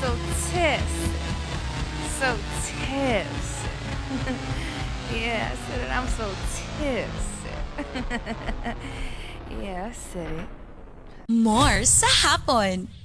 so tipsy. So tipsy. Yeah, I said it. I'm so tipsy. Yeah, I said it. More sa hapon.